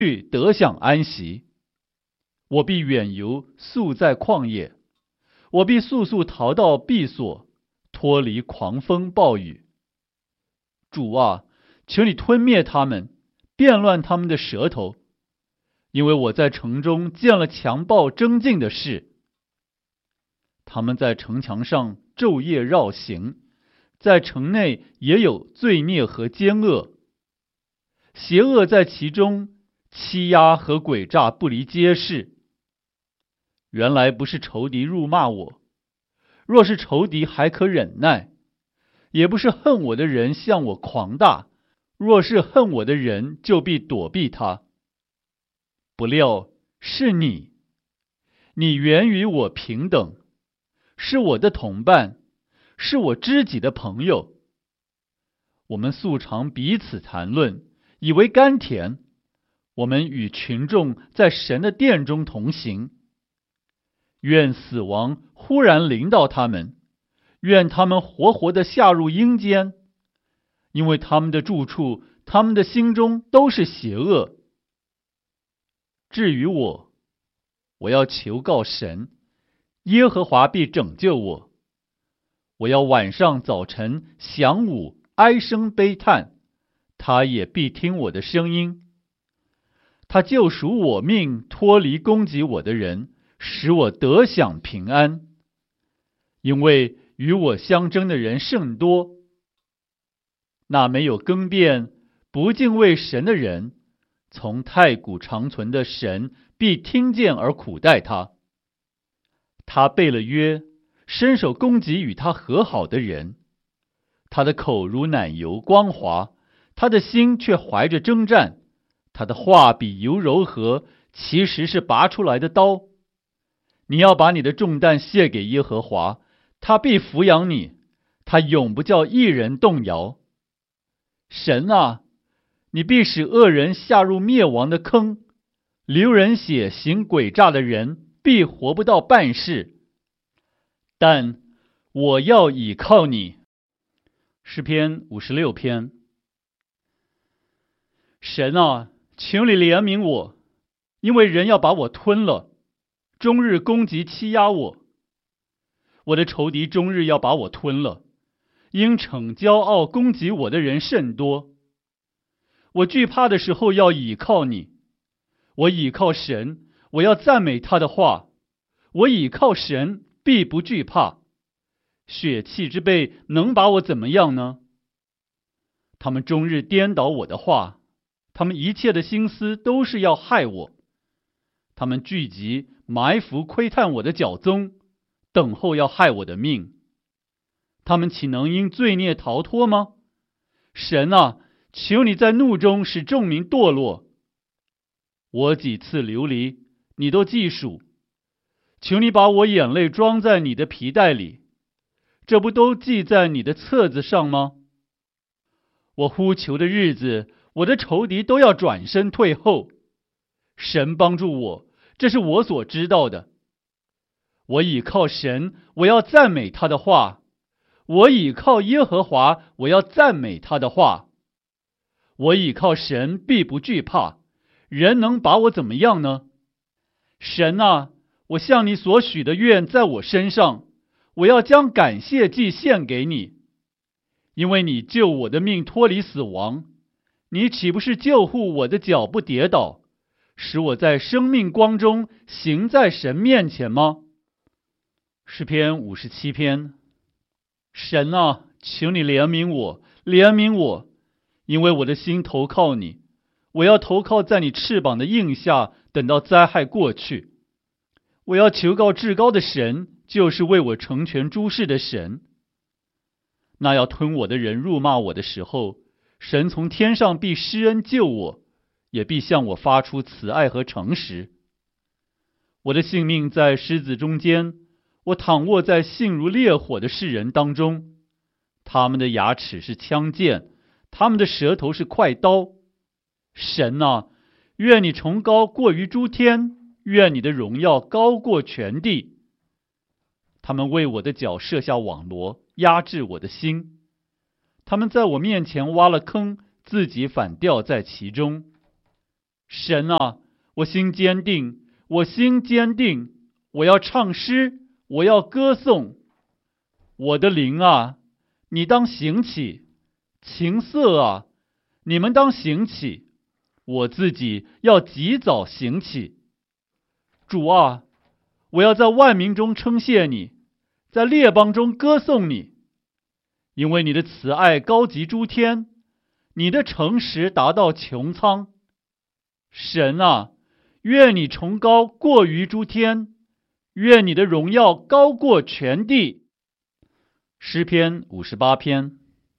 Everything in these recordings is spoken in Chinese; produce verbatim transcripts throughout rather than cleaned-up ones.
去得享安息。我必远游，宿在旷野，我必速速逃到避所，脱离狂风暴雨。主啊，求你吞灭他们，变乱他们的舌头，因为我在城中见了强暴争竞的事。他们在城墙上昼夜绕行，在城内也有罪孽和奸恶，邪恶在其中，欺压和诡诈不离街市。原来不是仇敌辱骂我，若是仇敌还可忍耐；也不是恨我的人向我狂大，若是恨我的人，就必躲避他。不料是你，你原与我平等，是我的同伴，是我知己的朋友。我们素常彼此谈论，以为甘甜。我们与群众在神的殿中同行。愿死亡忽然临到他们，愿他们活活地下入阴间，因为他们的住处，他们的心中都是邪恶。至于我，我要求告神，耶和华必拯救我。我要晚上早晨晌午哀声悲叹，他也必听我的声音。他救赎我命，脱离攻击我的人，使我得享平安。因为与我相争的人甚多，那没有更变、不敬畏神的人，从太古长存的神必听见而苦待他。他背了约，伸手攻击与他和好的人。他的口如奶油光滑，他的心却怀着征战。他的话比油柔和，其实是拔出来的刀。你要把你的重担卸给耶和华，他必抚养你，他永不叫一人动摇。神啊，你必使恶人下入灭亡的坑，流人血行诡诈的人必活不到半世。但我要倚靠你。诗篇五十六篇。神啊，求你怜悯我，因为人要把我吞了，终日攻击欺压我。我的仇敌终日要把我吞了，因逞骄傲攻击我的人甚多。我惧怕的时候要倚靠你，我倚靠神，我要赞美他的话。我倚靠神，必不惧怕。血气之辈能把我怎么样呢？他们终日颠倒我的话，他们一切的心思都是要害我。他们聚集埋伏窥探我的脚踪，等候要害我的命。他们岂能因罪孽逃脱吗？神啊，求你在怒中使众民堕落。我几次流离，你都记数。求你把我眼泪装在你的皮带里，这不都记在你的册子上吗？我呼求的日子，我的仇敌都要转身退后。神帮助我，这是我所知道的。我倚靠神，我要赞美他的话。我倚靠耶和华，我要赞美他的话。我倚靠神，必不惧怕。人能把我怎么样呢？神啊，我向你所许的愿在我身上，我要将感谢祭献给你。因为你救我的命脱离死亡，你岂不是救护我的脚不跌倒，使我在生命光中行在神面前吗？诗篇五十七篇。神啊，求你怜悯我，怜悯我，因为我的心投靠你。我要投靠在你翅膀的荫下，等到灾害过去。我要求告至高的神，就是为我成全诸事的神。那要吞我的人辱骂我的时候，神从天上必施恩救我，也必向我发出慈爱和诚实。我的性命在狮子中间，我躺卧在性如烈火的世人当中。他们的牙齿是枪剑，他们的舌头是快刀。神啊，愿你崇高过于诸天，愿你的荣耀高过全地。他们为我的脚设下网罗，压制我的心。他们在我面前挖了坑，自己反掉在其中。 神啊，我心坚定，我心坚定，我要唱诗，我要歌颂。我的灵啊，你当醒起；琴瑟啊，你们当醒起。我自己要及早醒起。主啊，我要在万民中称谢你，在列邦中歌颂你，因为你的慈爱高及诸天，你的诚实达到穹苍。神啊，愿你崇高过于诸天，愿你的荣耀高过全地。诗篇五十八篇。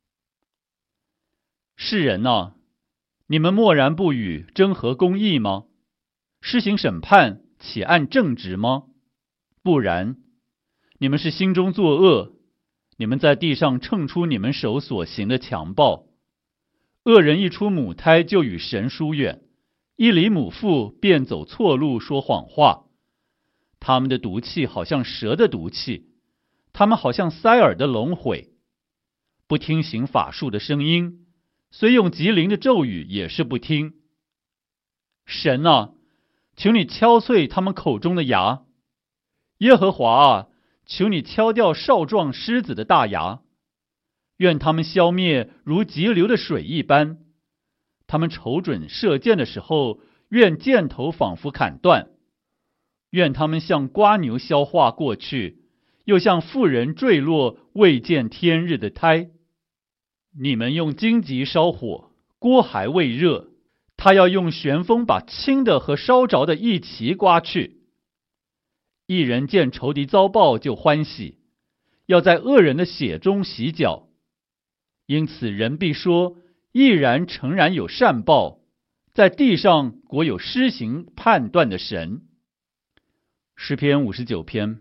世人啊，你们默然不语，真合公义吗？施行审判，岂按正直吗？不然，你们是心中作恶，你们在地上称出你们手所行的强暴。恶人一出母胎就与神疏远，一离母腹便走错路，说谎话。他们的毒气好像蛇的毒气，他们好像塞耳的龙毁。不听行法术的声音，虽用极灵的咒语也是不听。神啊，求你敲碎他们口中的牙。耶和华啊，求你敲掉少壮狮子的大牙。愿他们消灭如急流的水一般。他们瞅准射箭的时候，愿箭头仿佛砍断。愿他们像瓜牛消化过去，又像妇人坠落未见天日的胎。你们用荆棘烧火，锅还未热，他要用旋风把轻的和烧着的一齐刮去。一人见仇敌遭报就欢喜，要在恶人的血中洗脚。因此人必说，毅然诚然有善报，在地上果有施行判断的神。诗篇五十九篇。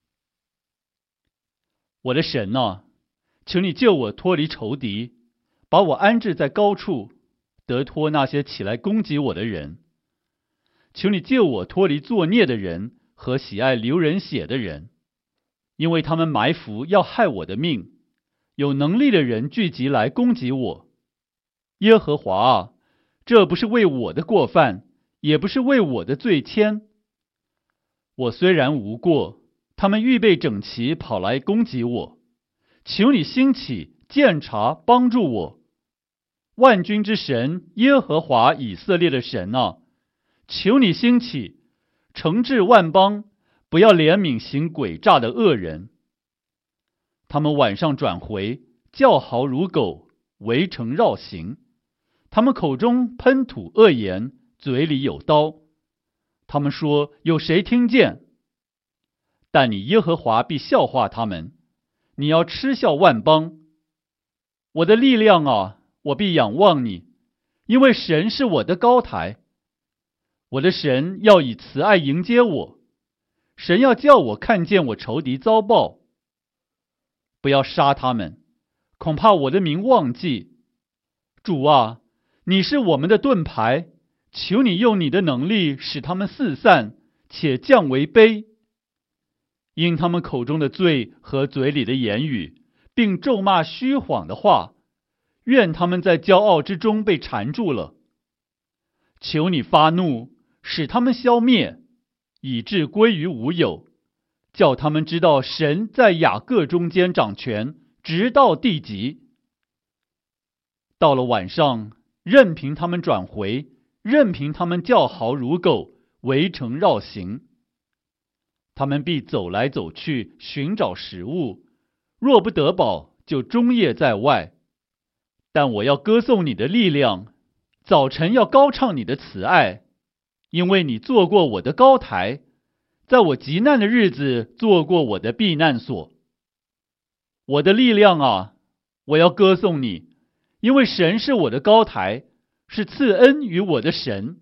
我的神啊，求你救我脱离仇敌，把我安置在高处，得脱那些起来攻击我的人。求你救我脱离作孽的人和喜爱流人血的人，因为他们埋伏要害我的命，有能力的人聚集来攻击我。耶和华啊，这不是为我的过犯，也不是为我的罪愆。我虽然无过，他们预备整齐跑来攻击我。求你兴起，鉴察，帮助我。万军之神耶和华以色列的神啊，求你兴起，惩治万邦，不要怜悯行诡诈的恶人。他们晚上转回，叫嚎如狗，围城绕行。他们口中喷吐恶言，嘴里有刀。他们说，有谁听见？但你耶和华必笑话他们，你要嗤笑万邦。我的力量啊，我必仰望你，因为神是我的高台。我的神要以慈爱迎接我，神要叫我看见我仇敌遭报。不要杀他们，恐怕我的名忘记。主啊，你是我们的盾牌，求你用你的能力使他们四散，且降为卑。因他们口中的罪和嘴里的言语，并咒骂虚谎的话，愿他们在骄傲之中被缠住了。求你发怒，使他们消灭，以致归于无有，叫他们知道神在雅各中间掌权，直到地极。到了晚上，任凭他们转回，任凭他们叫嚎如狗，围城绕行。他们必走来走去，寻找食物，若不得饱，就终夜在外。但我要歌颂你的力量，早晨要高唱你的慈爱，因为你做过我的高台，在我极难的日子做过我的避难所。我的力量啊，我要歌颂你，因为神是我的高台，是赐恩于我的神。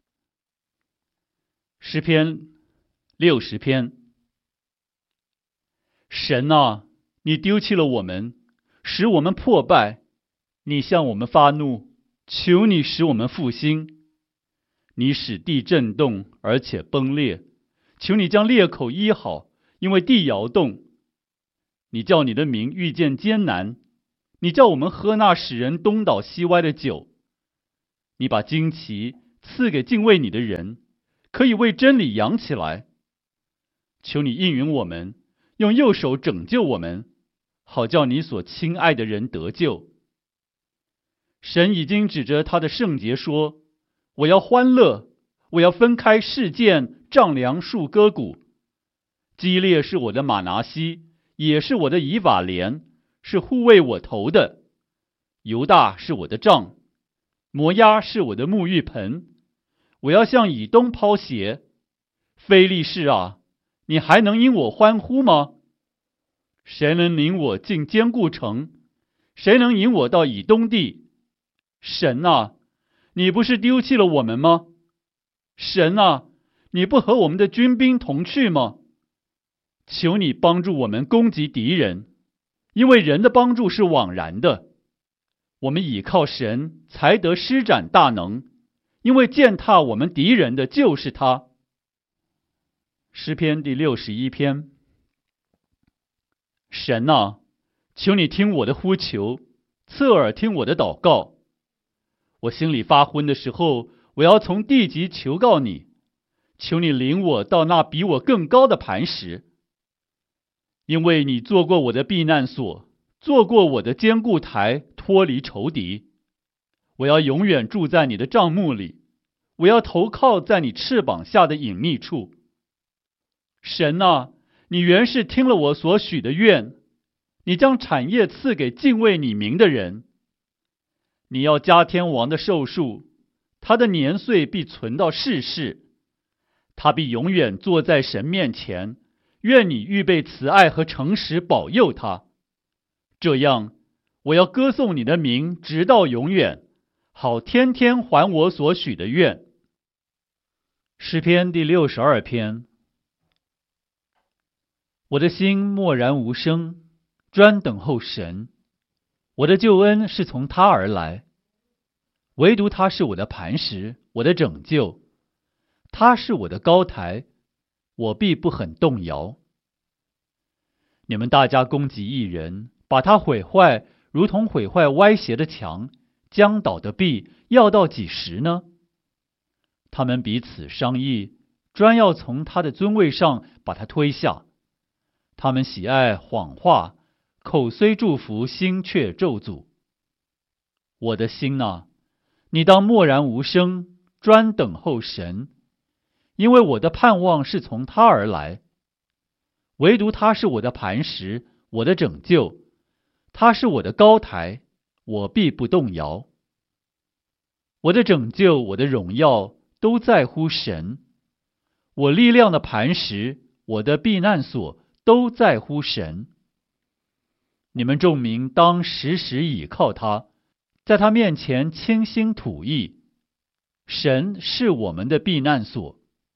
诗篇六十篇。神啊，你丢弃了我们，使我们破败。你向我们发怒，求你使我们复兴。你使地震动，而且崩裂，求你将裂口医好，因为地摇动。你叫你的民遇见艰难，你叫我们喝那使人东倒西歪的酒。你把旌旗赐给敬畏你的人，可以为真理扬起来。求你应允我们，用右手拯救我们，好叫你所亲爱的人得救。神已经指着他的圣洁说，我要欢乐，我要分开事件，丈量树割谷。基列是我的马拿西，也是我的以法莲，是护卫我头的。犹大是我的杖，摩押是我的沐浴盆。我要向以东抛鞋。非利士啊，你还能因我欢呼吗？谁能领我进坚固城？谁能引我到以东地？神啊，你不是丢弃了我们吗？神啊，你不和我们的军兵同去吗？求你帮助我们攻击敌人，因为人的帮助是枉然的。我们倚靠神，才得施展大能，因为践踏我们敌人的就是他。诗篇第六十一篇。神啊，求你听我的呼求，侧耳听我的祷告。我心里发昏的时候，我要从地极求告你，求你领我到那比我更高的磐石。因为你做过我的避难所，做过我的坚固台，脱离仇敌。我要永远住在你的帐幕里，我要投靠在你翅膀下的隐秘处。神啊，你原是听了我所许的愿，你将产业赐给敬畏你名的人。你要加天王的寿数，他的年岁必存到世世，他必永远坐在神面前。愿你预备慈爱和诚实保佑他，这样我要歌颂你的名直到永远，好天天还我所许的愿。诗篇第六十二篇。我的心默然无声，专等候神。我的救恩是从他而来，唯独他是我的磐石，我的拯救。他是我的高台，我必不很动摇。你们大家攻击一人，把他毁坏，如同毁坏歪斜的墙，将倒的壁，要到几时呢？他们彼此商议，专要从他的尊位上把他推下。他们喜爱谎话，口虽祝福，心却咒诅。我的心啊，你当默然无声，专等候神，因为我的盼望是从他而来。唯独他是我的磐石，我的拯救，他是我的高台，我必不动摇。我的拯救，我的荣耀，都在乎神。我力量的磐石，我的避难所，都在乎神。你们众民当时时倚靠他，在他面前倾心吐意。神是我们的避难所。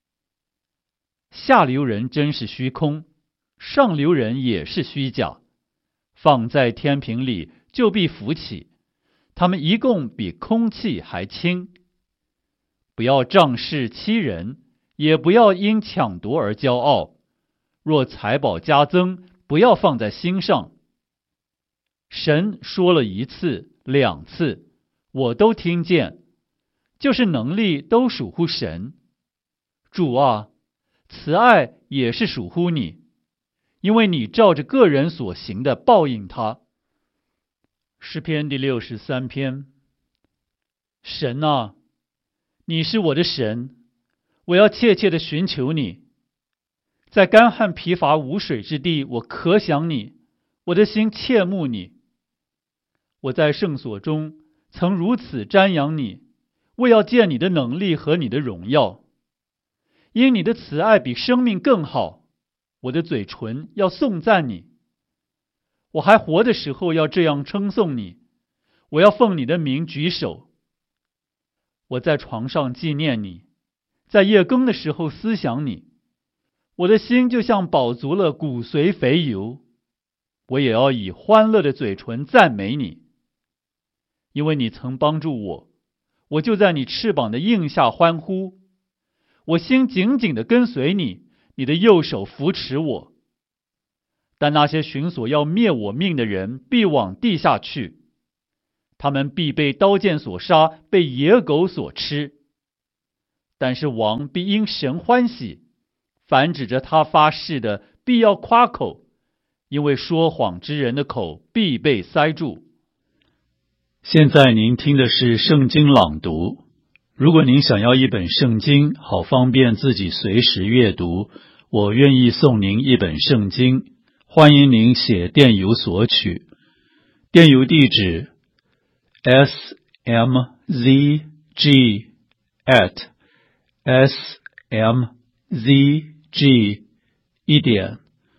下流人真是虚空，上流人也是虚假，放在天平里就必浮起，他们一共比空气还轻。不要仗势欺人，也不要因抢夺而骄傲。若财宝加增，不要放在心上。神说了一次两次，我都听见，就是能力都属乎神。主啊，慈爱也是属乎你，因为你照着个人所行的报应他。诗篇第六十三篇。神啊，你是我的神，我要切切的寻求你。在干旱疲乏无水之地，我可想你，我的心切慕你。我在圣所中曾如此瞻仰你，为要见你的能力和你的荣耀。因你的慈爱比生命更好，我的嘴唇要颂赞你。我还活的时候要这样称颂你，我要奉你的名举手。我在床上纪念你，在夜更的时候思想你。我的心就像饱足了骨髓肥油，我也要以欢乐的嘴唇赞美你。因为你曾帮助我，我就在你翅膀的荫下欢呼。我心紧紧地跟随你，你的右手扶持我。但那些寻索要灭我命的人必往地下去，他们必被刀剑所杀，被野狗所吃。 但是王必因神欢喜，凡指着他发誓的，必要夸口，因为说谎之人的口必被塞住。 现在您听的是圣经朗读。如果您想要一本圣经，好方便自己随时阅读，我愿意送您一本圣经，欢迎您写电邮索取。电邮地址 s m z g at s m z g 一点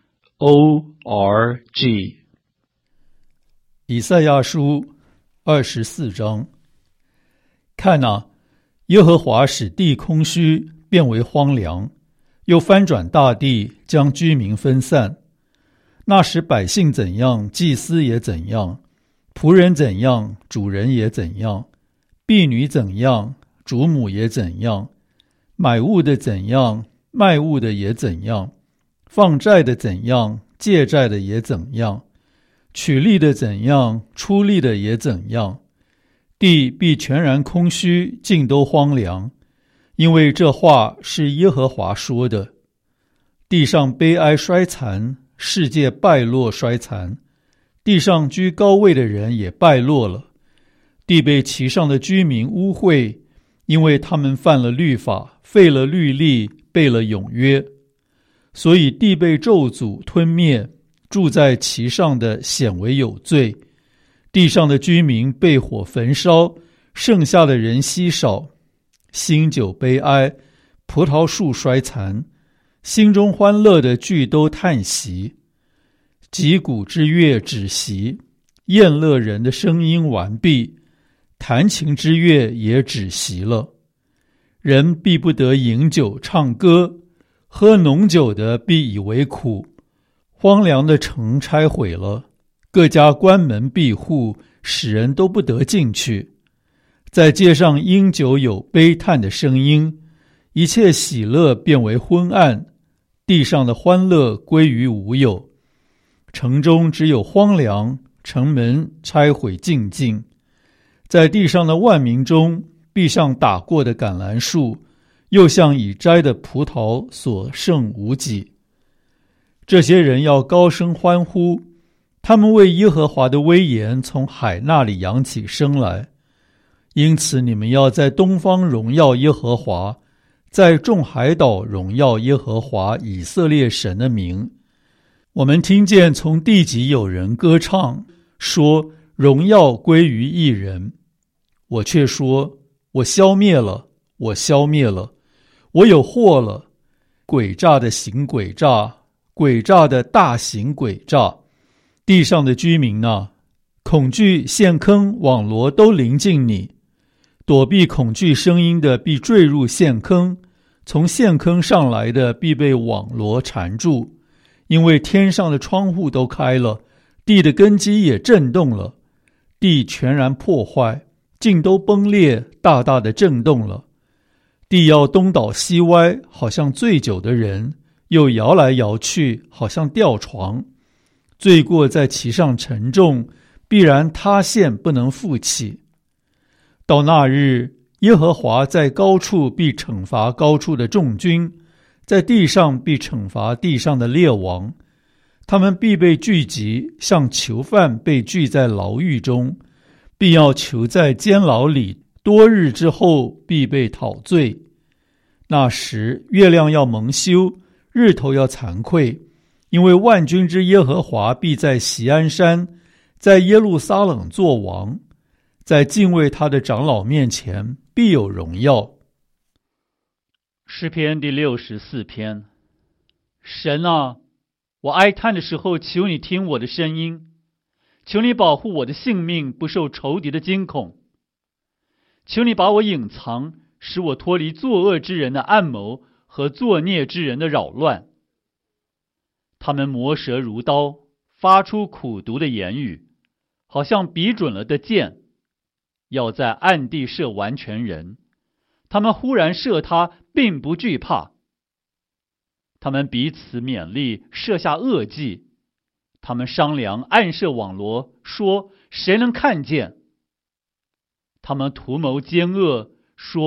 o r g。 以赛亚书二十四章。看哪，耶和华使地空虚，变为荒凉，又翻转大地，将居民分散。那时百姓怎样，祭司也怎样；仆人怎样，主人也怎样；婢女怎样，主母也怎样；买物的怎样，卖物的也怎样；放债的怎样，借债的也怎样；取利的怎样，出利的也怎样。地必全然空虚，尽都荒凉，因为这话是耶和华说的。地上悲哀衰残，世界败落衰残，地上居高位的人也败落了。地被其上的居民污秽，因为他们犯了律法，废了律例，背了永约。所以地被咒诅吞灭，住在其上的显为有罪。地上的居民被火焚烧，剩下的人稀少。新酒悲哀，葡萄树衰残，心中欢乐的俱都叹息。击鼓之乐止息，宴乐人的声音完毕，弹琴之乐也止息了。人必不得饮酒唱歌，喝浓酒的必以为苦。荒凉的城拆毁了，各家关门闭户，使人都不得进去。在街上因酒有悲叹的声音，一切喜乐变为昏暗，地上的欢乐归于无有。城中只有荒凉，城门拆毁尽尽。在地上的万民中，必像打过的橄榄树，又像已摘的葡萄，所剩无几。这些人要高声欢呼，他们为耶和华的威严从海那里扬起声来。因此你们要在东方荣耀耶和华，在众海岛荣耀耶和华以色列神的名。我们听见从地极有人歌唱，说荣耀归于一人。我却说，我消灭了，我消灭了，我有祸了。诡诈的行诡诈，诡诈的大行诡诈。地上的居民啊，恐惧陷坑网罗都临近你。躲避恐惧声音的必坠入陷坑，从陷坑上来的必被网罗缠住。因为天上的窗户都开了，地的根基也震动了，地全然破坏，尽都崩裂，大大的震动了。地要东倒西歪，好像醉酒的人，又摇来摇去，好像吊床。罪过在其上沉重，必然塌陷，不能复起。到那日，耶和华在高处必惩罚高处的众军，在地上必惩罚地上的列王。他们必被聚集，像囚犯被聚在牢狱中，必要囚在监牢里，多日之后必被讨罪。那时月亮要蒙羞，日头要惭愧，因为万军之耶和华必在锡安山，在耶路撒冷作王，在敬畏他的长老面前必有荣耀。 诗篇第六十四篇。神啊，我哀叹的时候，求你听我的声音，求你保护我的性命不受仇敌的惊恐，求你把我隐藏，使我脱离作恶之人的暗谋和作孽之人的扰乱。他们磨舌如刀，发出苦毒的言语，好像比准了的箭，要在暗地射完全人。他们忽然射他，并不惧怕。他们彼此勉励，设下恶计。他们商量，暗设网罗，说谁能看见？他们图谋奸恶，说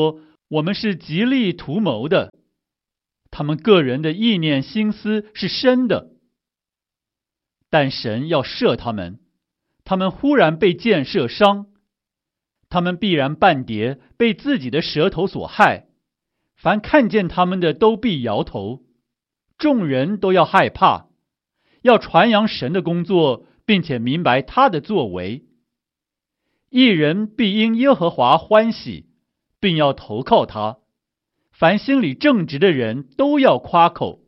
我们是极力图谋的，他们个人的意念心思是深的。但神要射他们，他们忽然被箭射伤，他们必然半跌，被自己的舌头所害。凡看见他们的都必摇头，众人都要害怕，要传扬神的工作，并且明白他的作为。一人必因耶和华欢喜，并要投靠他。凡心里正直的人都要夸口。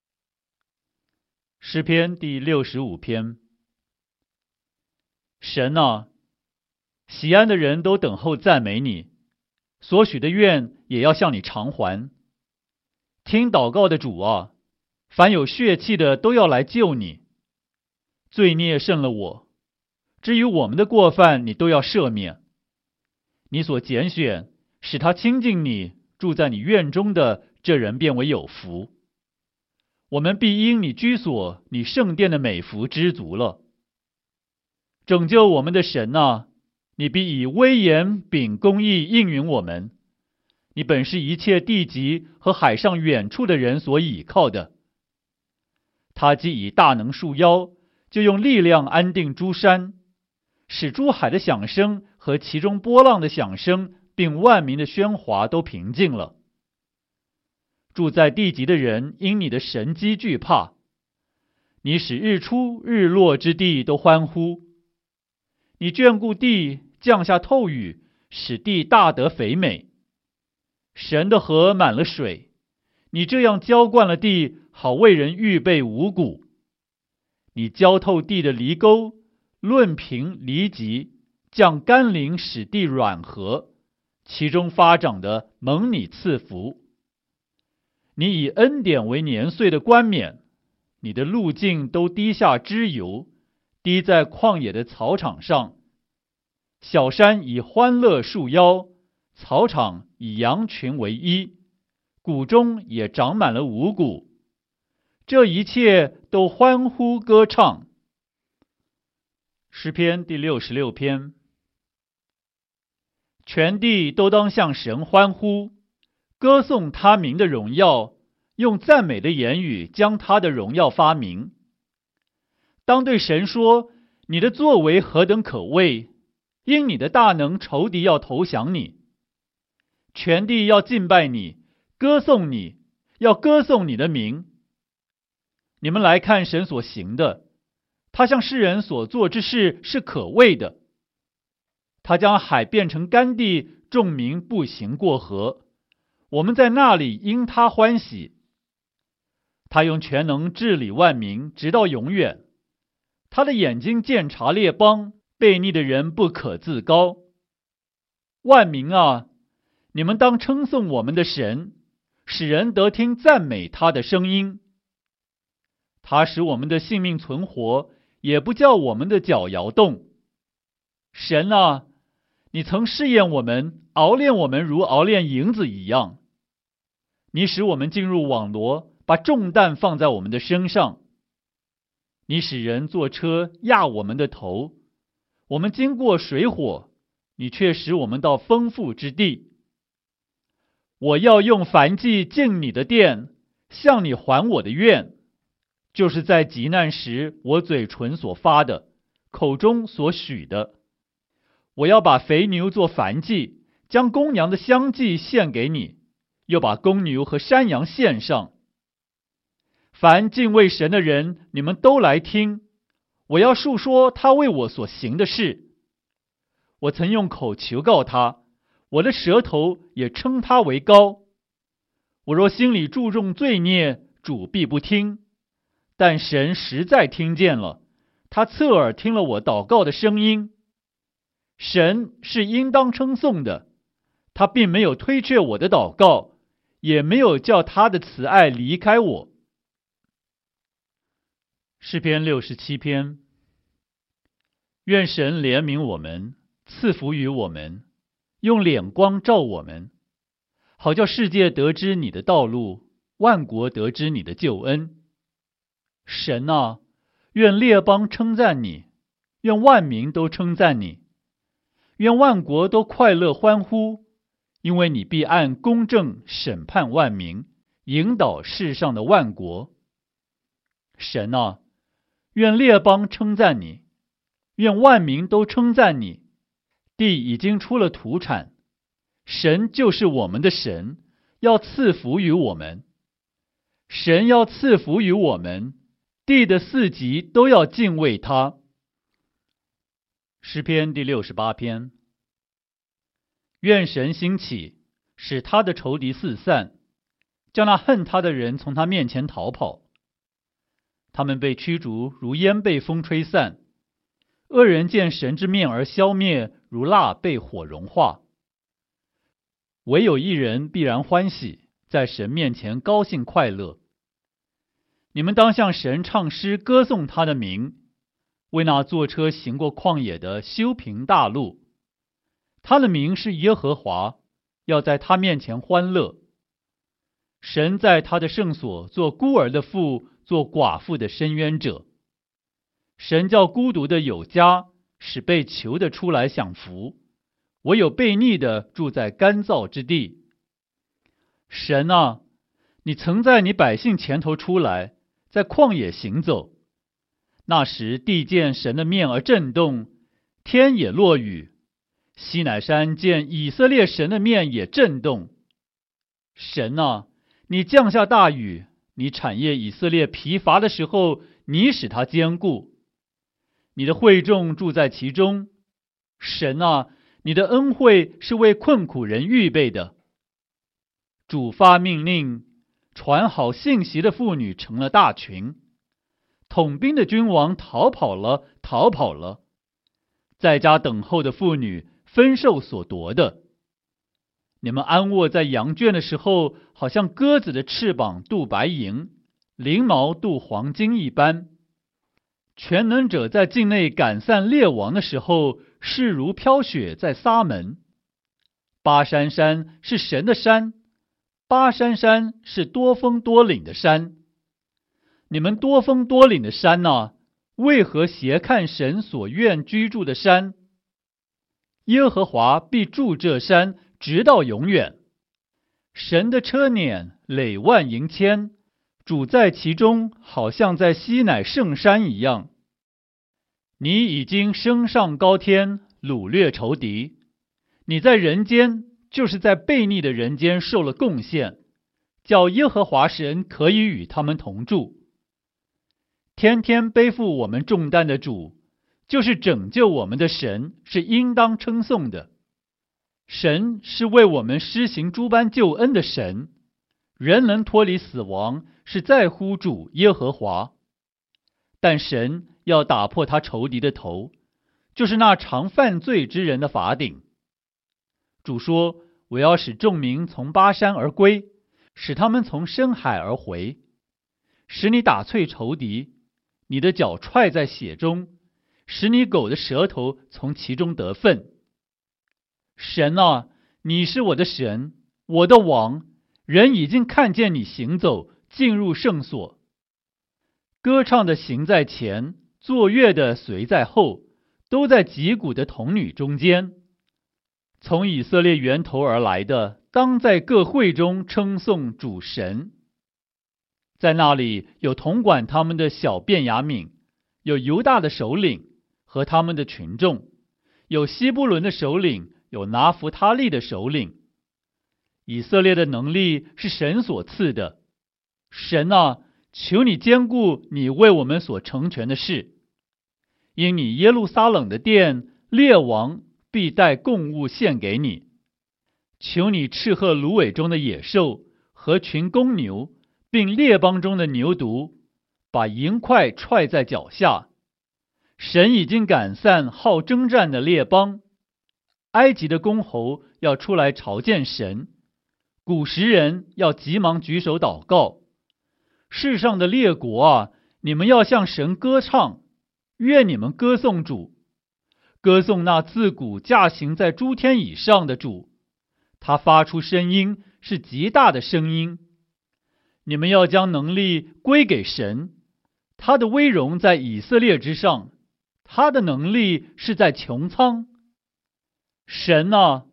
诗篇第六十五篇。神啊，喜安的人都等候赞美你，所许的愿也要向你偿还。听祷告的主啊，凡有血气的都要来救你。罪孽胜了我，至于我们的过犯，你都要赦免。你所拣选使他亲近你，住在你院中的这人便为有福。我们必因你居所，你圣殿的美福知足了。拯救我们的神啊，你必以威严秉公义应允我们。你本是一切地极和海上远处的人所倚靠的。他既以大能束腰，就用力量安定诸山，使诸海的响声和其中波浪的响声，并万民的喧哗都平静了。住在地极的人因你的神机惧怕，你使日出日落之地都欢呼。你眷顾地，降下透雨，使地大得肥美。神的河满了水，你这样浇灌了地，好为人预备五谷。你浇透地的犁沟，论平犁脊，降甘霖，使地软和，其中发长的蒙你赐福。你以恩典为年岁的冠冕，你的路径都滴下脂油，滴在旷野的草场上。小山以欢乐束腰，草场以羊群为衣，谷中也长满了五谷。这一切都欢呼歌唱。诗篇第六十六篇。全地都当向神欢呼，歌颂他名的荣耀，用赞美的言语将他的荣耀发明。当对神说，你的作为何等可畏，因你的大能，仇敌要投降你。全地要敬拜你，歌颂你，要歌颂你的名。你们来看神所行的，他向世人所做之事是可畏的。他将海变成干地，众民步行过河，我们在那里因他欢喜。他用全能治理万民，直到永远。他的眼睛鉴察列邦，悖逆的人不可自高。万民啊，你们当称颂我们的神，使人得听赞美他的声音。他使我们的性命存活，也不叫我们的脚摇动。神啊，你曾试验我们，熬炼我们如熬炼银子一样。你使我们进入网罗，把重担放在我们的身上。你使人坐车压我们的头，我们经过水火，你却使我们到丰富之地。我要用燔祭进你的殿，向你还我的愿，就是在急难时我嘴唇所发的，口中所许的。我要把肥牛做燔祭，将公羊的香祭献给你，又把公牛和山羊献上。凡敬畏神的人，你们都来听，我要述说他为我所行的事。我曾用口求告他，我的舌头也称他为高。我若心里注重罪孽，主必不听。但神实在听见了，他侧耳听了我祷告的声音。神是应当称颂的，他并没有推却我的祷告，也没有叫他的慈爱离开我。诗篇六十七篇。愿神怜悯我们，赐福于我们，用脸光照我们，好叫世界得知你的道路，万国得知你的救恩。神啊，愿列邦称赞你，愿万民都称赞你，愿万国都快乐欢呼， 因为你必按公正审判万民，引导世上的万国。神啊，愿列邦称赞你，愿万民都称赞你。地已经出了土产，神就是我们的神，要赐福于我们。神要赐福于我们，地的四极都要敬畏他。诗篇第六十八篇。愿神兴起，使他的仇敌四散，叫那恨他的人从他面前逃跑。他们被驱逐，如烟被风吹散；恶人见神之面而消灭，如蜡被火融化。唯有一人必然欢喜，在神面前高兴快乐。你们当向神唱诗，歌颂他的名，为那坐车行过旷野的修平大路。他的名是耶和华，要在他面前欢乐。神在他的圣所做孤儿的父，做寡妇的伸冤者。神叫孤独的有家，使被囚的出来享福，唯有悖逆的住在干燥之地。神啊，你曾在你百姓前头出来，在旷野行走。那时地见神的面而震动，天也落雨，西乃山见以色列神的面也震动。神啊，你降下大雨，你产业以色列疲乏的时候，你使它坚固。你的会众住在其中。神啊，你的恩惠是为困苦人预备的。主发命令，传好信息的妇女成了大群。统兵的君王逃跑了，逃跑了。在家等候的妇女分受所夺的。你们安卧在羊圈的时候，好像鸽子的翅膀镀白银，翎毛镀黄金一般。全能者在境内赶散列王的时候，势如飘雪在撒门。巴珊山是神的山，巴珊山是多峰多岭的山。你们多峰多岭的山啊，为何斜看神所愿居住的山？耶和华必住这山，直到永远。神的车辇累万盈千，主在其中，好像在西乃圣山一样。你已经升上高天，掳掠仇敌。你在人间，就是在悖逆的人间受了贡献，叫耶和华神可以与他们同住。天天背负我们重担的主，就是拯救我们的神，是应当称颂的。神是为我们施行诸般救恩的神，人能脱离死亡，是在乎主耶和华。但神要打破他仇敌的头，就是那常犯罪之人的法顶。主说，我要使众民从巴山而归，使他们从深海而回，使你打碎仇敌，你的脚踹在血中，使你狗的舌头从其中得分。神啊，你是我的神，我的王，人已经看见你行走，进入圣所。歌唱的行在前，作乐的随在后，都在击鼓的童女中间。从以色列源头而来的，当在各会中称颂主神。在那里有统管他们的小便雅悯，有犹大的首领和他们的群众，有西布伦的首领，有拿弗他利的首领。以色列的能力是神所赐的。神啊，求你坚固你为我们所成全的事。因你耶路撒冷的殿，列王必带供物献给你。求你斥喝芦苇中的野兽和群公牛，并列邦中的牛犊，把银块踹在脚下。神已经赶散好征战的列邦。埃及的公侯要出来朝见神，古时人要急忙举手祷告。世上的列国啊，你们要向神歌唱，愿你们歌颂主，歌颂那自古驾行在诸天以上的主。他发出声音，是极大的声音。你们要将能力归给神，他的威荣在以色列之上，他的能力是在穹苍。神啊，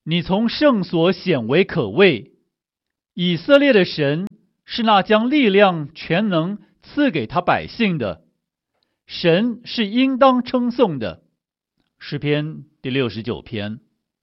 你从圣所显为可畏。以色列的神是那将力量全能赐给他百姓的，神是应当称颂的。诗篇第六十九篇。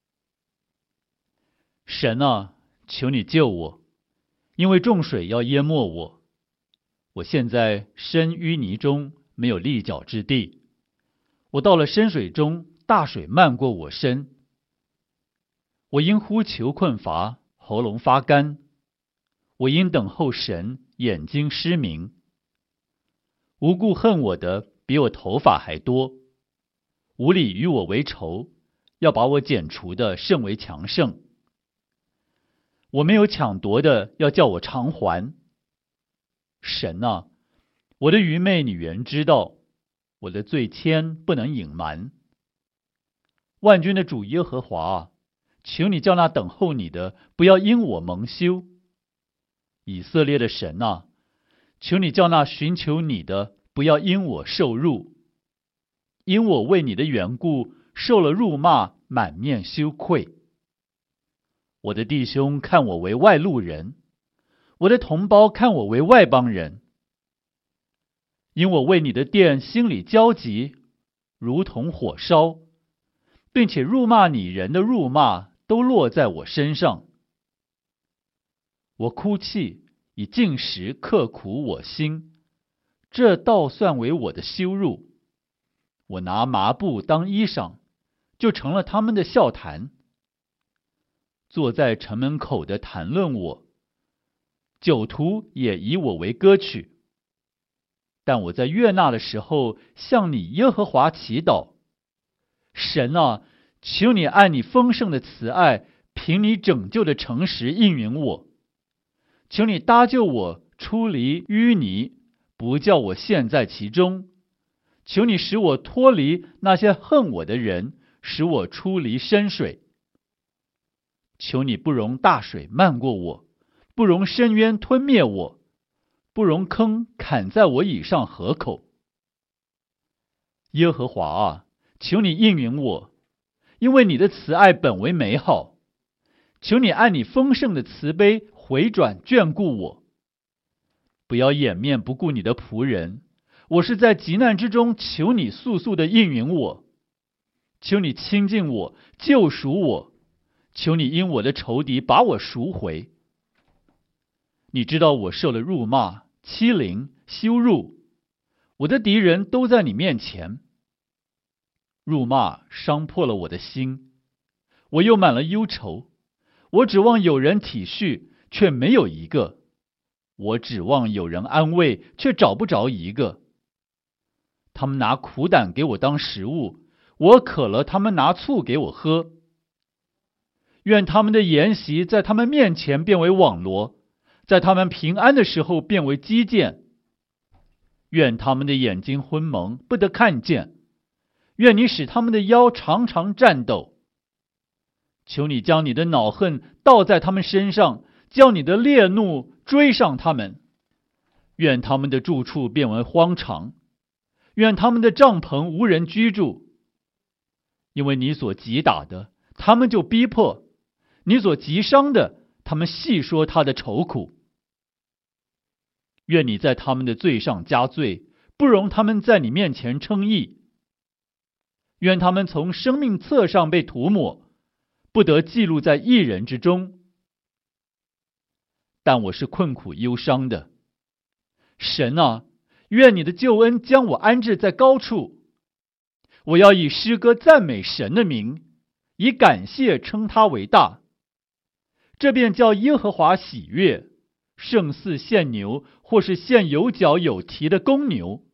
神啊，求你救我，因为众水要淹没我。我现在身淤泥中，没有立脚之地。我到了深水中，大水漫过我身。我因呼求困乏，喉咙发干。我因等候神，眼睛失明。无故恨我的比我头发还多，无理与我为仇，要把我剪除的甚为强盛。我没有抢夺的，要叫我偿还。神啊，我的愚昧你原知道，我的罪愆不能隐瞒。万军的主耶和华啊，求你叫那等候你的不要因我蒙羞。以色列的神啊，求你叫那寻求你的不要因我受辱。因我为你的缘故受了辱骂，满面羞愧。我的弟兄看我为外路人，我的同胞看我为外邦人。因我为你的殿心里焦急，如同火烧，并且辱骂你人的辱骂都落在我身上。我哭泣，以进食刻苦我心，这倒算为我的羞辱。我拿麻布当衣裳，就成了他们的笑谈。坐在城门口的谈论我，酒徒也以我为歌曲。但我在悦纳的时候，向你耶和华祈祷。神啊，求你按你丰盛的慈爱，凭你拯救的诚实应允我。求你搭救我出离淤泥，不叫我陷在其中。求你使我脱离那些恨我的人，使我出离深水。求你不容大水漫过我，不容深渊吞灭我，不容坑砍在我以上河口。耶和华啊，求你应允我，因为你的慈爱本为美好。求你按你丰盛的慈悲回转眷顾我。不要掩面不顾你的仆人，我是在急难之中求你速速的应允我。求你亲近我，救赎我。求你因我的仇敌把我赎回。你知道我受了辱骂、欺凌、羞辱，我的敌人都在你面前。辱骂伤破了我的心，我又满了忧愁。我指望有人体恤，却没有一个；我指望有人安慰，却找不着一个。他们拿苦胆给我当食物，我渴了，他们拿醋给我喝。愿他们的筵席在他们面前变为网罗，在他们平安的时候变为基建。愿他们的眼睛昏蒙，不得看见。愿你使他们的腰常常战斗。求你将你的恼恨倒在他们身上，叫你的烈怒追上他们。愿他们的住处变为荒场，愿他们的帐篷无人居住。因为你所击打的，他们就逼迫；你所击伤的，他们细说他的愁苦。愿你在他们的罪上加罪，不容他们在你面前称义。愿他们从生命册上被涂抹，不得记录在义人之中。但我是困苦忧伤的。神啊，愿你的救恩将我安置在高处。我要以诗歌赞美神的名，以感谢称他为大。这便叫耶和华喜悦，胜似献牛，或是献有角有蹄的公牛。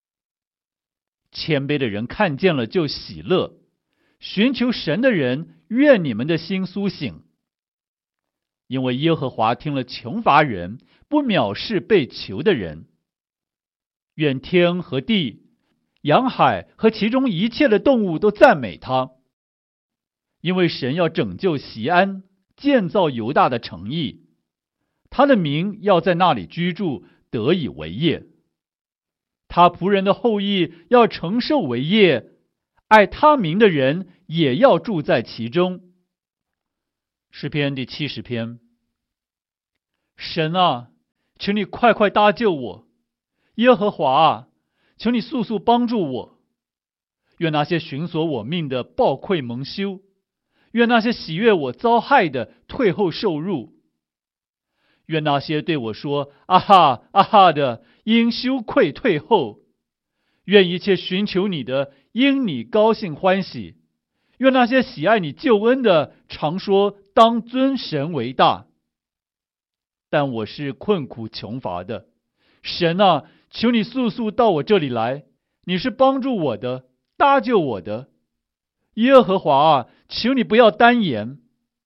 谦卑的人看见了就喜乐，寻求神的人，愿你们的心苏醒。因为耶和华听了穷乏人，不藐视被囚的人。愿天和地、洋海和其中一切的动物都赞美他。因为神要拯救锡安，建造犹大的城邑，他的名要在那里居住，得以为业。他仆人的后裔要承受为业，爱他名的人也要住在其中。 诗篇第七十篇。神啊，请你快快搭救我！耶和华啊，求你速速帮助我！愿那些寻索我命的暴愧蒙羞，愿那些喜悦我遭害的退后受辱。愿那些对我说啊哈啊哈的因羞愧退后。愿一切寻求你的因你高兴欢喜。愿那些喜爱你救恩的常说当尊神为大。但我是困苦穷乏的，神啊，求你速速到我这里来，你是帮助我的，搭救我的。耶和华啊，求你不要单言。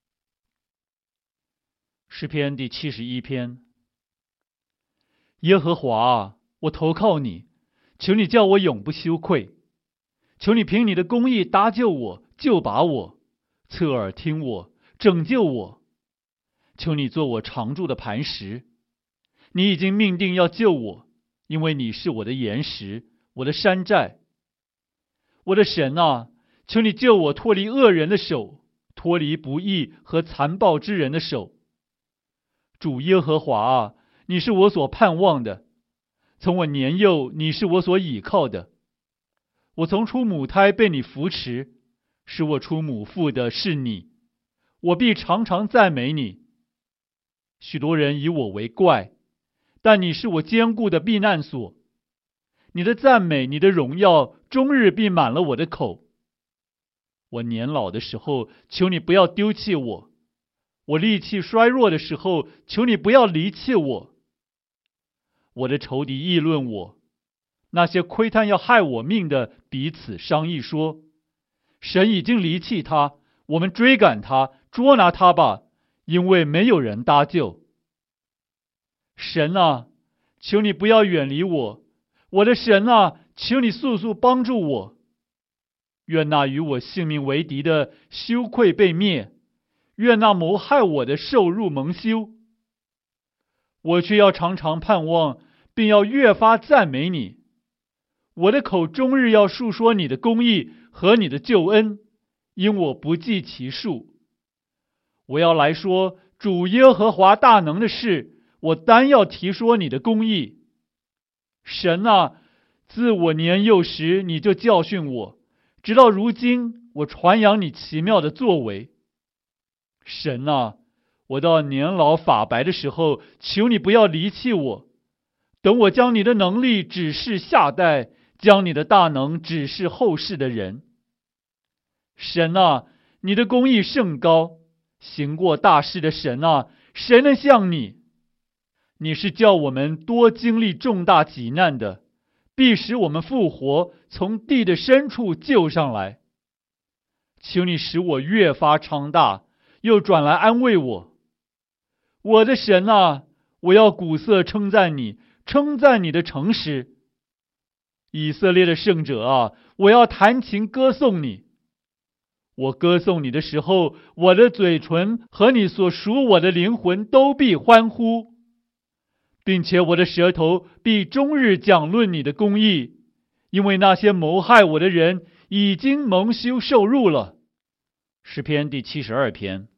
诗篇第七十一篇。耶和华啊，我投靠你，求你叫我永不羞愧。求你凭你的公义搭救我，救拔我，侧耳听我，拯救我。求你做我常住的磐石。你已经命定要救我，因为你是我的岩石，我的山寨。我的神啊，求你救我脱离恶人的手，脱离不义和残暴之人的手。主耶和华啊，你是我所盼望的，从我年幼你是我所倚靠的。我从出母胎被你扶持，使我出母腹的是你，我必常常赞美你。许多人以我为怪，但你是我坚固的避难所。你的赞美，你的荣耀，终日必满了我的口。我年老的时候，求你不要丢弃我；我力气衰弱的时候，求你不要离弃我。我的仇敌议论我，那些窥探要害我命的彼此商议说：神已经离弃他，我们追赶他，捉拿他吧，因为没有人搭救。神啊，求你不要远离我，我的神啊，求你速速帮助我。愿那与我性命为敌的羞愧被灭，愿那谋害我的受辱蒙羞。我却要常常盼望，并要越发赞美你。我的口终日要述说你的公义和你的救恩，因我不计其数。我要来说主耶和华大能的事，我单要提说你的公义。神啊，自我年幼时你就教训我，直到如今我传扬你奇妙的作为。神啊，我到年老发白的时候，求你不要离弃我。等我将你的能力指示下代，将你的大能指示后世的人。神啊，你的公义甚高，行过大事的神啊，谁能像你？你是叫我们多经历重大急难的，必使我们复活，从地的深处救上来。求你使我越发昌大，又转来安慰我。我的神啊，我要鼓瑟称赞你，称赞你的诚实。以色列的圣者啊，我要弹琴歌颂你。我歌颂你的时候，我的嘴唇和你所属我的灵魂都必欢呼，并且我的舌头必终日讲论你的公义，因为那些谋害我的人已经蒙羞受辱了。诗篇第七十二篇。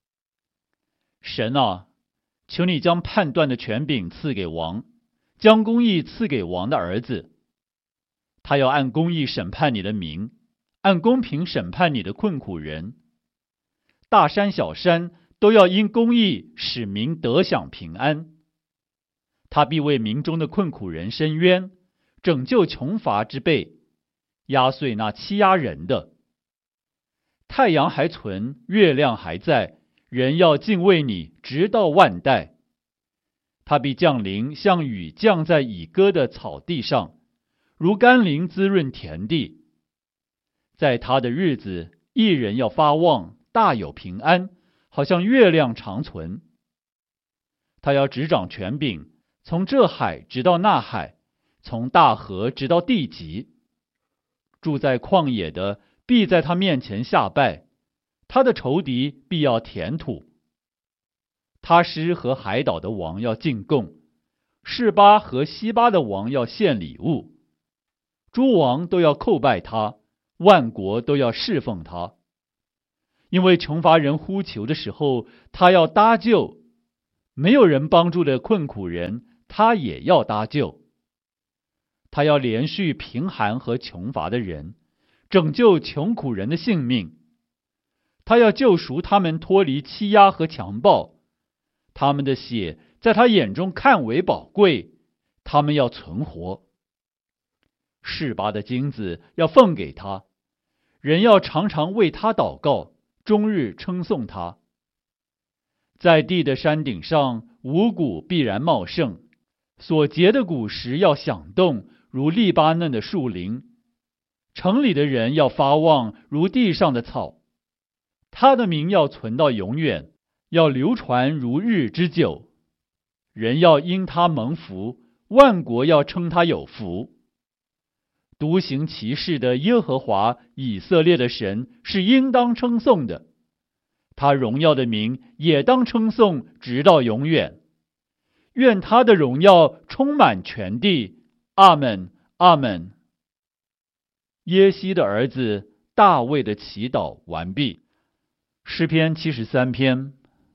神啊，求你将判断的权柄赐给王，将公义赐给王的儿子。他要按公义审判你的民，按公平审判你的困苦人。大山小山都要因公义使民得享平安。他必为民中的困苦人伸冤，拯救穷乏之辈，压碎那欺压人的。太阳还存，月亮还在，人要敬畏你，直到万代。他必降临，像雨降在已割的草地上，如甘霖滋润田地。在他的日子，一人要发旺，大有平安，好像月亮长存。他要执掌权柄，从这海直到那海，从大河直到地极。住在旷野的必在他面前下拜，他的仇敌必要填土。他施和海岛的王要进贡，示巴和西巴的王要献礼物。诸王都要叩拜他，万国都要侍奉他。 因为穷乏人呼求的时候，他要搭救；没有人帮助的困苦人，他也要搭救。他要连续贫寒和穷乏的人，拯救穷苦人的性命。他要救赎他们脱离欺压和强暴，他们的血在他眼中看为宝贵，他们要存活。示巴的金子要奉给他，人要常常为他祷告，终日称颂他。在地的山顶上，五谷必然茂盛，所结的果实要响动，如利巴嫩的树林。城里的人要发旺，如地上的草。他的名要存到永远，要流传如日之久。人要因他蒙福，万国要称他有福。独行其事的耶和华以色列的神是应当称颂的，他荣耀的名也当称颂直到永远。愿他的荣耀充满全地。阿们，阿们。耶西的儿子大卫的祈祷完毕。诗篇七十三篇。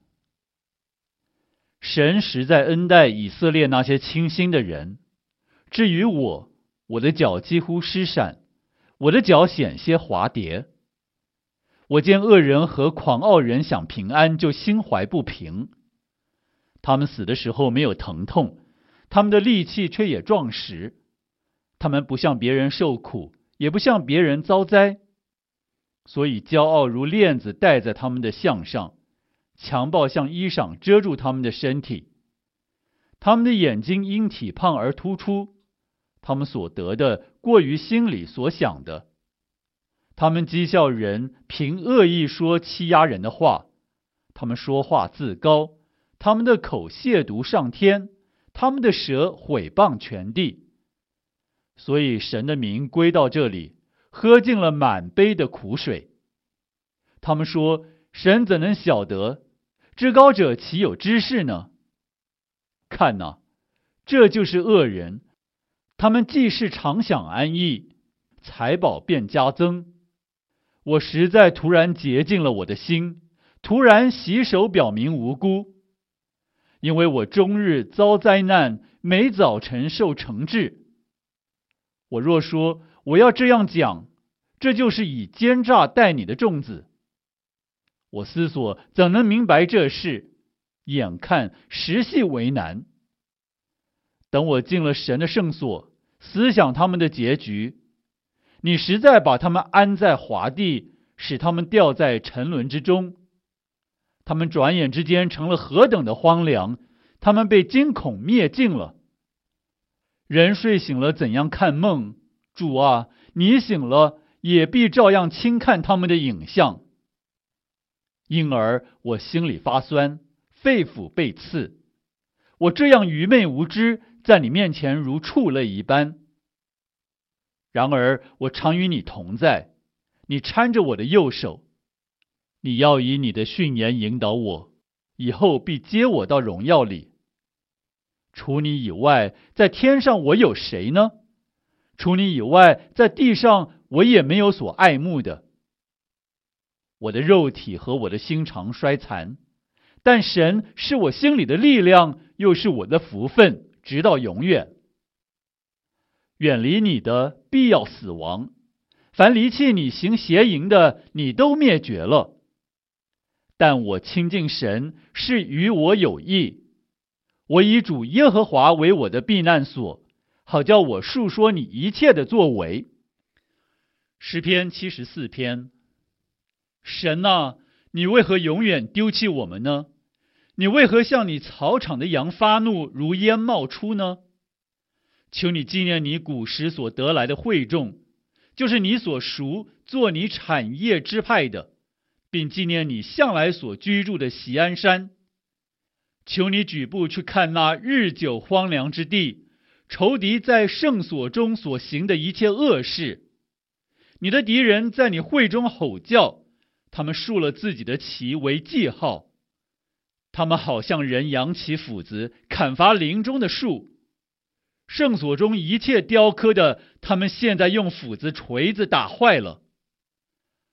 神实在恩待以色列那些清心的人。至于我，我的脚几乎失闪，我的脚险些滑跌。我见恶人和狂傲人享平安，就心怀不平。他们死的时候没有疼痛，他们的力气却也壮实。他们不向别人受苦，也不向别人遭灾，所以骄傲如链子戴在他们的项上，强暴像衣裳遮住他们的身体。他们的眼睛因体胖而突出，他们所得的过于心里所想的。他们讥笑人，凭恶意说欺压人的话。他们说话自高，他们的口亵渎上天，他们的舌毁谤全地。所以神的名归到这里，喝尽了满杯的苦水。他们说，神怎能晓得？至高者岂有知识呢？看哪，这就是恶人，他们既是常享安逸，财宝便加增。我实在突然洁净了我的心，突然洗手表明无辜。因为我终日遭灾难，每早晨受惩治。我若说我要这样讲，这就是以奸诈待你的众子。我思索怎能明白这事，眼看实系为难。等我进了神的圣所，思想他们的结局，你实在把他们安在滑地，使他们掉在沉沦之中。他们转眼之间成了何等的荒凉，他们被惊恐灭尽了。人睡醒了怎样看梦？主啊，你醒了，也必照样轻看他们的影像。因而我心里发酸，肺腑被刺。我这样愚昧无知，在你面前如畜类一般。然而我常与你同在，你搀着我的右手。你要以你的训言引导我，以后必接我到荣耀里。除你以外，在天上我有谁呢？除你以外，在地上我也没有所爱慕的。我的肉体和我的心肠衰残，但神是我心里的力量，又是我的福分，直到永远。远离你的必要死亡，凡离弃你行邪淫的，你都灭绝了。但我亲近神，是与我有益。我以主耶和华为我的避难所，好叫我述说你一切的作为。诗篇七十四篇。神啊，你为何永远丢弃我们呢？你为何向你草场的羊发怒，如烟冒出呢？求你纪念你古时所得来的会众，就是你所赎做你产业支派的，并纪念你向来所居住的锡安山。求你举步去看那日久荒凉之地，仇敌在圣所中所行的一切恶事。你的敌人在你会中吼叫，他们竖了自己的旗为记号。他们好像人扬起斧子，砍伐林中的树。圣所中一切雕刻的，他们现在用斧子锤子打坏了。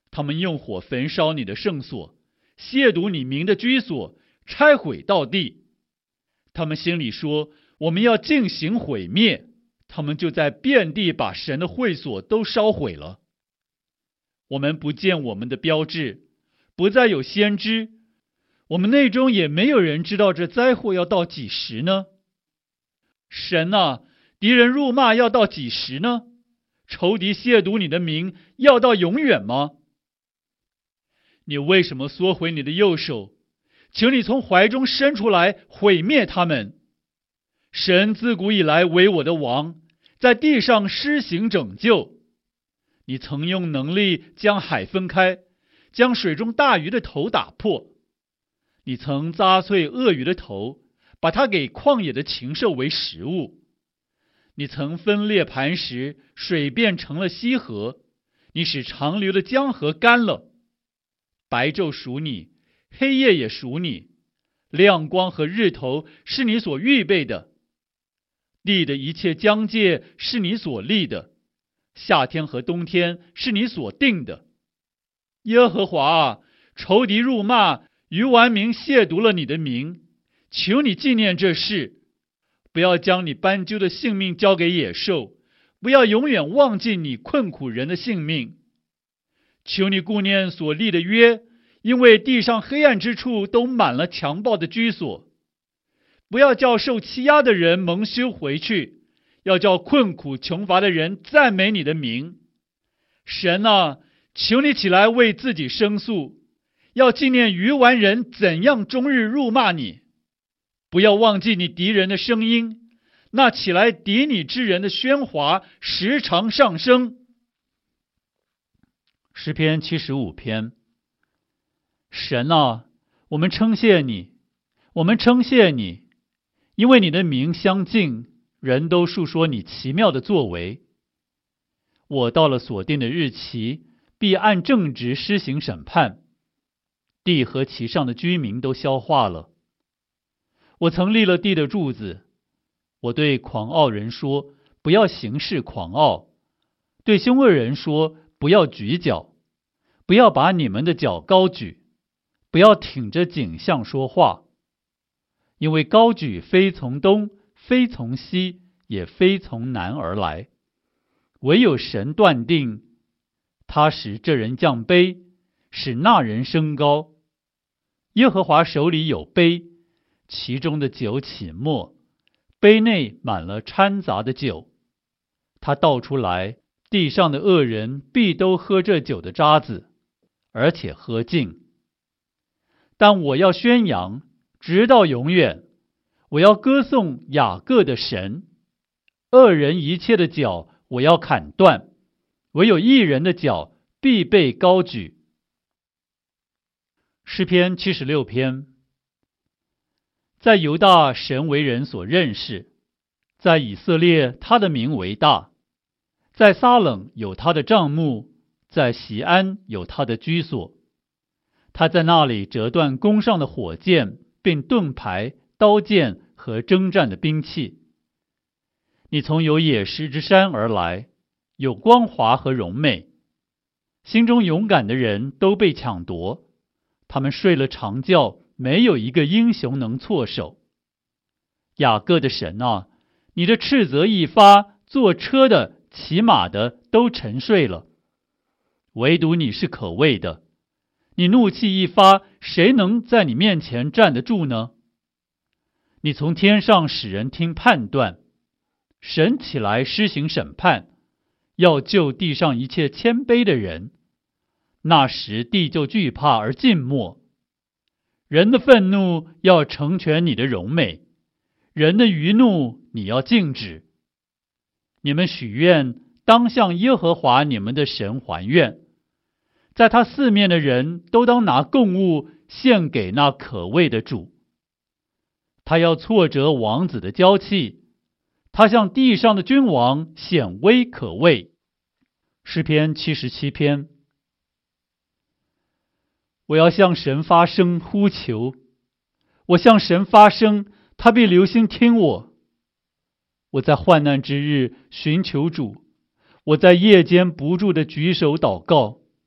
他们用火焚烧你的圣所，亵渎你名的居所，拆毁到地。他们心里说，我们要进行毁灭，他们就在遍地把神的会所都烧毁了。我们不见我们的标志，不再有先知，我们内中也没有人知道这灾祸要到几时呢？神啊，敌人辱骂要到几时呢？仇敌亵渎你的名要到永远吗？你为什么缩回你的右手？请你从怀中伸出来，毁灭他们。神自古以来为我的王，在地上施行拯救。你曾用能力将海分开，将水中大鱼的头打破。你曾扎碎鳄鱼的头，把它给旷野的禽兽为食物。你曾分裂磐石，水变成了溪河。你使长流的江河干了。白昼属你，黑夜也属你，亮光和日头是你所预备的。地的一切疆界是你所立的，夏天和冬天是你所定的。耶和华啊，仇敌辱骂，愚顽民亵渎了你的名，求你纪念这事，不要将你斑鸠的性命交给野兽，不要永远忘记你困苦人的性命。求你顾念所立的约，因为地上黑暗之处都满了强暴的居所。不要叫受欺压的人蒙羞回去，要叫困苦穷乏的人赞美你的名。神啊，求你起来为自己申诉，要纪念愚顽人怎样终日辱骂你。不要忘记你敌人的声音，那起来敌你之人的喧哗时常上升。 诗篇七十五篇。神啊，我们称谢你，我们称谢你，因为你的名相近，人都述说你奇妙的作为。我到了所定的日期，必按正直施行审判，地和其上的居民都消化了。我曾立了地的柱子，我对狂傲人说，不要行事狂傲；对凶恶人说，不要举脚，不要把你们的脚高举，不要挺着颈项说话，因为高举非从东，非从西，也非从南而来，唯有神断定，他使这人降卑，使那人升高。耶和华手里有杯，其中的酒起沫，杯内满了掺杂的酒。他倒出来，地上的恶人必都喝这酒的渣子，而且喝尽。但我要宣扬，直到永远，我要歌颂雅各的神。恶人一切的脚我要砍断，唯有义人的脚必被高举。诗篇七十六篇。在犹大，神为人所认识；在以色列，他的名为大；在撒冷有他的帐幕，在锡安有他的居所。他在那里折断弓上的火箭，并盾牌、刀剑和征战的兵器。你从有野石之山而来，有光华和荣美。心中勇敢的人都被抢夺，他们睡了长觉，没有一个英雄能措手。雅各的神啊，你的斥责一发，坐车的、骑马的都沉睡了，唯独你是可畏的。你怒气一发，谁能在你面前站得住呢？你从天上使人听判断，神起来施行审判，要救地上一切谦卑的人。那时地就惧怕而静默。人的愤怒要成全你的荣美，人的余怒你要禁止。你们许愿，当向耶和华你们的神还愿，在他四面的人都当拿供物献给那可畏的主。他要挫折王子的骄气，他向地上的君王显威可畏。诗篇七十七篇。我要向神发声呼求，我向神发声，他必留心听我。我在患难之日寻求主，我在夜间不住地举手祷告。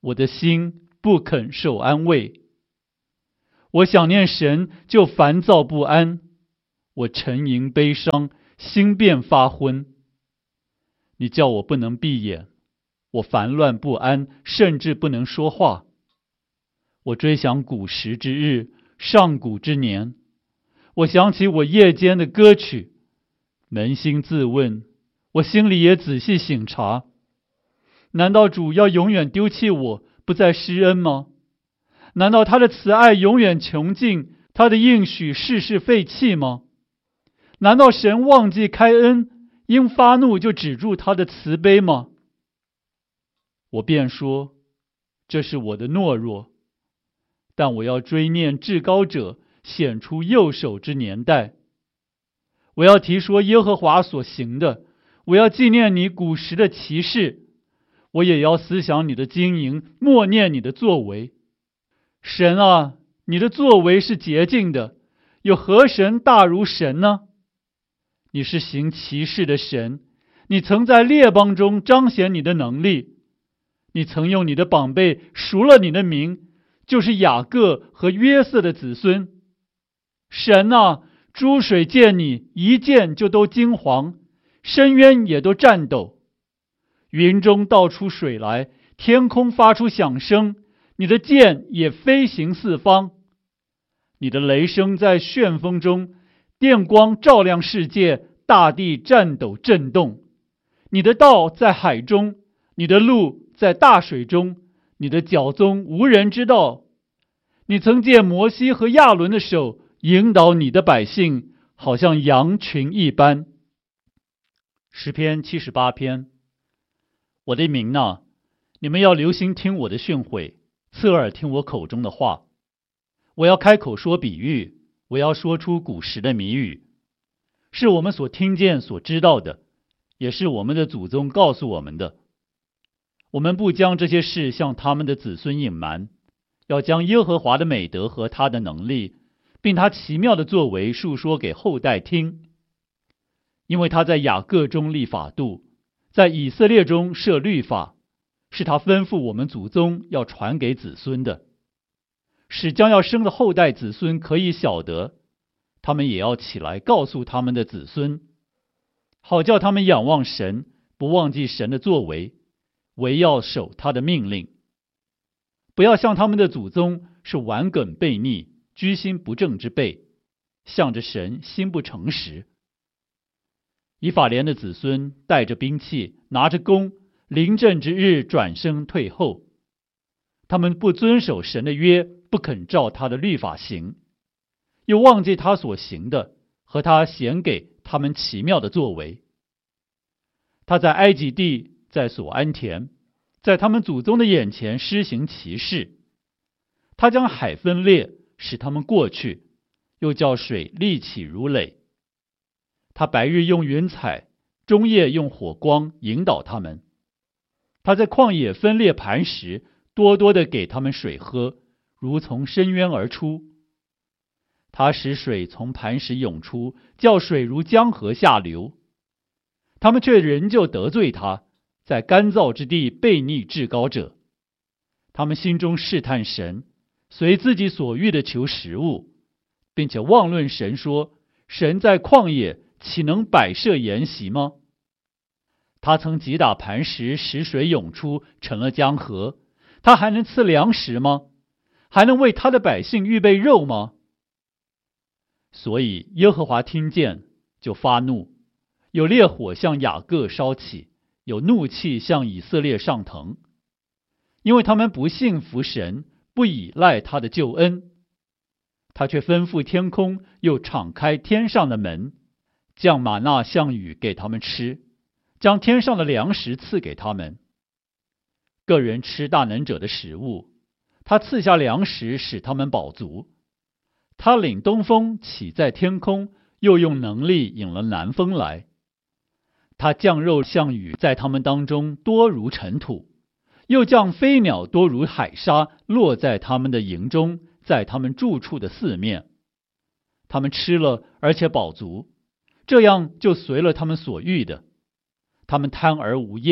我的心不肯受安慰。我想念神，就烦躁不安，我沉吟悲伤，心便发昏。你叫我不能闭眼，我烦乱不安，甚至不能说话。我追想古时之日，上古之年，我想起我夜间的歌曲，扪心自问，我心里也仔细省察，难道主要永远丢弃我，不再施恩吗？难道他的慈爱永远穷尽，他的应许世世废弃吗？难道神忘记开恩，因发怒就止住他的慈悲吗？我便说，这是我的懦弱，但我要追念至高者显出右手之年代。我要提说耶和华所行的，我要纪念你古时的奇事，我也要思想你的经营，默念你的作为。神啊，你的作为是洁净的，有何神大如神呢？你是行奇事的神，你曾在列邦中彰显你的能力，你曾用你的膀臂赎了你的名，就是雅各和约瑟的子孙。神啊，诸水见你，一见就都惊惶，深渊也都颤抖。云中倒出水来，天空发出响声，你的剑也飞行四方。你的雷声在旋风中，电光照亮世界，大地颤抖震动。你的道在海中，你的路在大水中，你的脚踪无人知道。你曾借摩西和亚伦的手引导你的百姓，好像羊群一般。诗篇七十八篇。我的民哪，你们要留心听我的训诲，侧耳听我口中的话。我要开口说比喻，我要说出古时的谜语，是我们所听见所知道的，也是我们的祖宗告诉我们的。我们不将这些事向他们的子孙隐瞒，要将耶和华的美德和他的能力，并他奇妙的作为述说给后代听。因为他在雅各中立法度，在以色列中设律法，是他吩咐我们祖宗要传给子孙的，使将要生的后代子孙可以晓得，他们也要起来告诉他们的子孙，好叫他们仰望神，不忘记神的作为，唯要守他的命令，不要像他们的祖宗是顽梗悖逆，居心不正之辈，向着神心不诚实。以法莲的子孙带着兵器，拿着弓，临阵之日转身退后。他们不遵守神的约，不肯照他的律法行，又忘记他所行的和他显给他们奇妙的作为。他在埃及地，在所安田，在他们祖宗的眼前施行奇事。他将海分裂，使他们过去，又叫水立起如垒。他白日用云彩，中夜用火光引导他们。他在旷野分裂磐石，多多的给他们水喝，如从深渊而出。他使水从磐石涌出，叫水如江河下流。他们却仍旧得罪他，在干燥之地悖逆至高者。他们心中试探神，随自己所欲的求食物，并且妄论神说，神在旷野岂能摆设筵席吗？他曾击打磐石，使水涌出，成了江河。他还能赐粮食吗？还能为他的百姓预备肉吗？所以耶和华听见，就发怒，有烈火向雅各烧起，有怒气向以色列上腾，因为他们不信服神，不倚赖他的救恩。他却吩咐天空，又敞开天上的门，降玛纳像雨给他们吃，将天上的粮食赐给他们。个人吃大能者的食物，他赐下粮食使他们饱足。他领东风起在天空，又用能力引了南风来。他降肉像雨在他们当中多如尘土，又降飞鸟多如海沙，落在他们的营中，在他们住处的四面。他们吃了而且饱足，这样就随了他们所欲的。他们贪而无厌，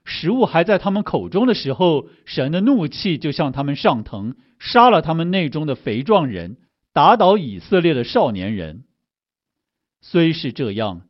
食物还在他们口中的时候，神的怒气就向他们上腾，杀了他们内中的肥壮人，打倒以色列的少年人。虽是这样，